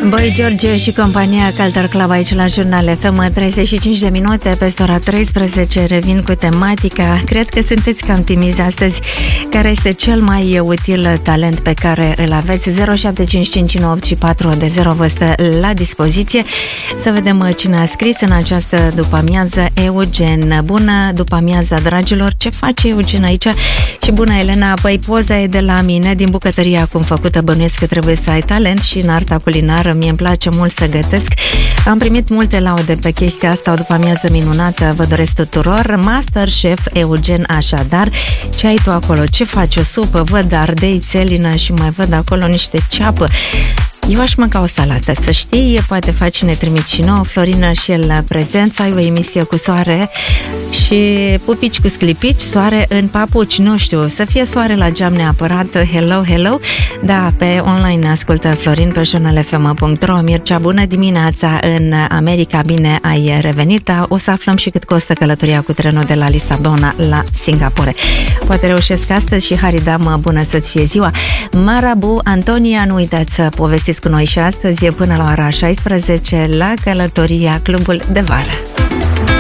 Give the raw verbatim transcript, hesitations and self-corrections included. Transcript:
Boy George și compania Culture Club aici la Jurnal F M. Treizeci și cinci de minute peste ora treisprezece. Revin cu tematica. Cred că sunteți cam timizi astăzi. Care este cel mai util talent pe care îl aveți? zero șapte cinci cinci nouă opt patru de zero vă stă la dispoziție. Să vedem cine a scris în această după-amiază. Eugen. Bună după-amiaza, dragilor. Ce face Eugen aici? Și bună, Elena. Păi poza e de la mine, din bucătăria acum făcută. Bănuiesc că trebuie să ai talent și în arta culinară. Mie îmi place mult să gătesc. Am primit multe laude pe chestia asta. O după-amiază minunată vă doresc tuturor. Masterchef Eugen, așadar. Ce ai tu acolo? Ce faci? O supă? Văd ardei, țelină și mai văd acolo niște ceapă. Eu aș mânca o salată, să știi, poate faci și ne trimiți și nouă, Florină și el prezent, să ai o emisie cu soare și pupici cu sclipici, soare în papuci, nu știu, să fie soare la geam neapărat, hello, hello, da, pe online ne ascultă Florin pe jurnal f m punct r o. Mircea, bună dimineața în America, bine ai revenit, o să aflăm și cât costă călătoria cu trenul de la Lisabona la Singapore. Poate reușesc astăzi și Haridam, bună să-ți fie ziua. Marabu, Antonia, nu uitați să povestiți cu noi și astăzi până la ora șaisprezece la călătoria Clubul de Vară.